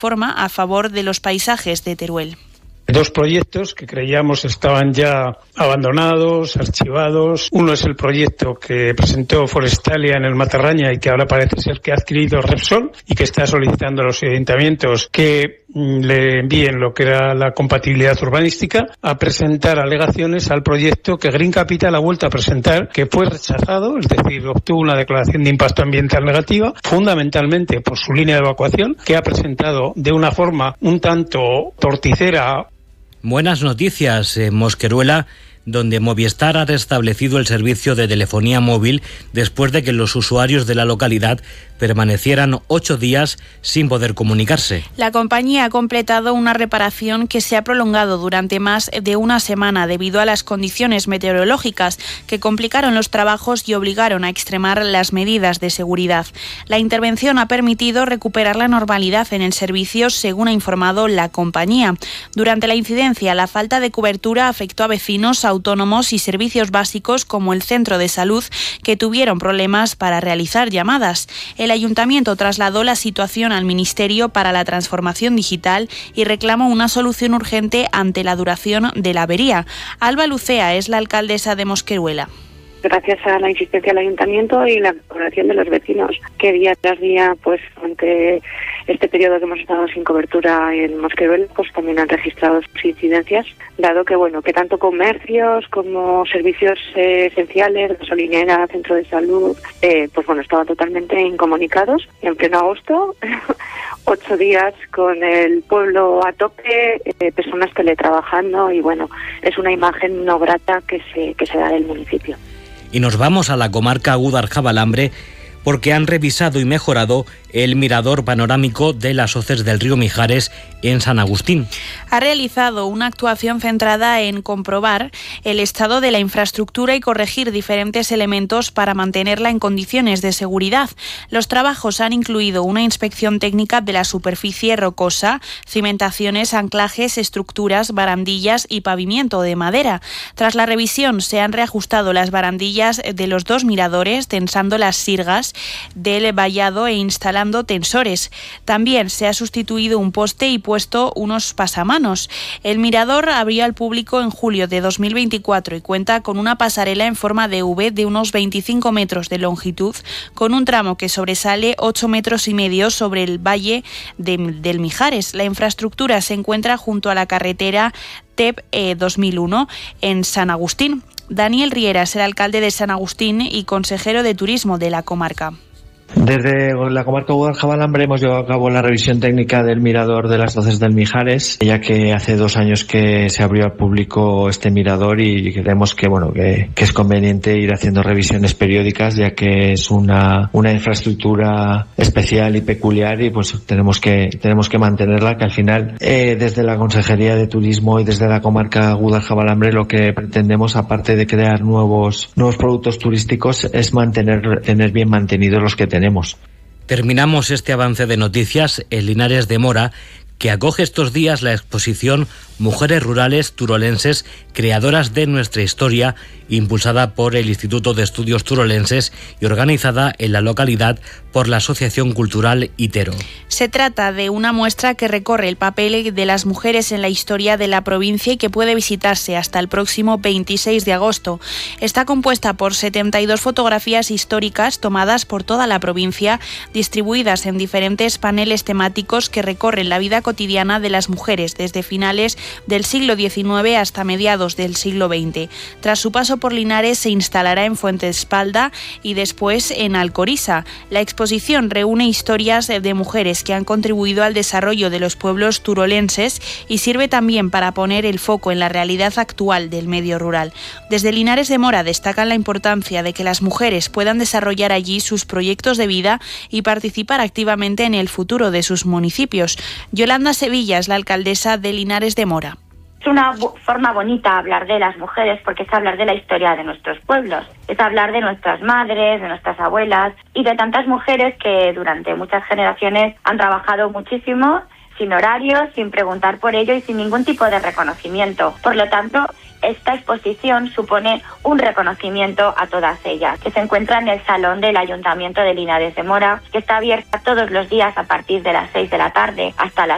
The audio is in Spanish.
forma a favor de los paisajes de Teruel. Dos proyectos que creíamos estaban ya abandonados, archivados. Uno es el proyecto que presentó Forestalia en el Matarraña y que ahora parece ser que ha adquirido Repsol y que está solicitando a los ayuntamientos que le envíen lo que era la compatibilidad urbanística, a presentar alegaciones al proyecto que Green Capital ha vuelto a presentar, que fue rechazado, es decir, obtuvo una declaración de impacto ambiental negativa, fundamentalmente por su línea de evacuación, que ha presentado de una forma un tanto torticera. Buenas noticias en Mosqueruela, donde Movistar ha restablecido el servicio de telefonía móvil después de que los usuarios de la localidad permanecieran 8 días sin poder comunicarse. La compañía ha completado una reparación que se ha prolongado durante más de una semana debido a las condiciones meteorológicas que complicaron los trabajos y obligaron a extremar las medidas de seguridad. La intervención ha permitido recuperar la normalidad en el servicio, según ha informado la compañía. Durante la incidencia, la falta de cobertura afectó a vecinos, autónomos y servicios básicos como el centro de salud, que tuvieron problemas para realizar llamadas. El Ayuntamiento trasladó la situación al Ministerio para la Transformación Digital y reclamó una solución urgente ante la duración de la avería. Alba Lucea es la alcaldesa de Mosqueruela. Gracias a la insistencia del Ayuntamiento y la colaboración de los vecinos, que día tras día, pues ante este periodo que hemos estado sin cobertura en Mosqueruela, pues también han registrado sus incidencias, dado que que tanto comercios como servicios esenciales, gasolinera, centro de salud, estaban totalmente incomunicados. En pleno agosto, 8 días con el pueblo a tope, personas teletrabajando y es una imagen no grata que se da del municipio. Y nos vamos a la comarca Gúdar-Jabalambre porque han revisado y mejorado el mirador panorámico de las hoces del río Mijares en San Agustín. Ha realizado una actuación centrada en comprobar el estado de la infraestructura y corregir diferentes elementos para mantenerla en condiciones de seguridad. Los trabajos han incluido una inspección técnica de la superficie rocosa, cimentaciones, anclajes, estructuras, barandillas y pavimento de madera. Tras la revisión se han reajustado las barandillas de los 2 miradores, tensando las sirgas del vallado e instalando tensores. También se ha sustituido un poste y puesto unos pasamanos. El mirador abrió al público en julio de 2024 y cuenta con una pasarela en forma de V de unos 25 metros de longitud, con un tramo que sobresale 8,5 metros sobre el valle del Mijares. La infraestructura se encuentra junto a la carretera TEP 2001 en San Agustín. Daniel Riera es el alcalde de San Agustín y consejero de turismo de la comarca. Desde la comarca Gúdar-Jabalambre hemos llevado a cabo la revisión técnica del mirador de las Hoces del Mijares, ya que hace 2 años que se abrió al público este mirador y creemos que es conveniente ir haciendo revisiones periódicas, ya que es una infraestructura especial y peculiar y tenemos que mantenerla, que al final desde la Consejería de Turismo y desde la comarca Gúdar-Jabalambre lo que pretendemos, aparte de crear nuevos productos turísticos, es tener bien mantenidos los que tenemos. Terminamos este avance de noticias en Linares de Mora, que acoge estos días la exposición Mujeres Rurales Turolenses, creadoras de nuestra historia, impulsada por el Instituto de Estudios Turolenses y organizada en la localidad por la Asociación Cultural Itero. Se trata de una muestra que recorre el papel de las mujeres en la historia de la provincia y que puede visitarse hasta el próximo 26 de agosto. Está compuesta por 72 fotografías históricas tomadas por toda la provincia, distribuidas en diferentes paneles temáticos que recorren la vida cotidiana de las mujeres desde finales del siglo XIX hasta mediados del siglo XX. Tras su paso por Linares se instalará en Fuentespalda y después en Alcoriza. La exposición reúne historias de mujeres que han contribuido al desarrollo de los pueblos turolenses y sirve también para poner el foco en la realidad actual del medio rural. Desde Linares de Mora destacan la importancia de que las mujeres puedan desarrollar allí sus proyectos de vida y participar activamente en el futuro de sus municipios. Yolanda Sevilla es la alcaldesa de Linares de Mora. Es una forma bonita hablar de las mujeres porque es hablar de la historia de nuestros pueblos, es hablar de nuestras madres, de nuestras abuelas y de tantas mujeres que durante muchas generaciones han trabajado muchísimo, sin horarios, sin preguntar por ello y sin ningún tipo de reconocimiento. Por lo tanto, esta exposición supone un reconocimiento a todas ellas, que se encuentra en el Salón del Ayuntamiento de Linares de Mora, que está abierta todos los días a partir de las 6 de la tarde hasta las